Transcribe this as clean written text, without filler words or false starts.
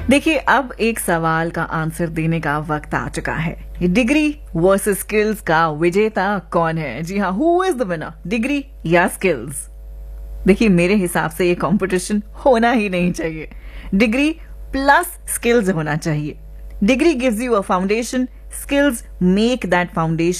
देखिए, अब एक सवाल का आंसर देने का वक्त आ चुका है। डिग्री वर्सेस स्किल्स का विजेता कौन है? जी हाँ, who is the winner, degree या स्किल्स? देखिए, मेरे हिसाब से ये कंपटीशन होना ही नहीं चाहिए। डिग्री प्लस स्किल्स होना चाहिए। Degree gives you a foundation, skills make that foundation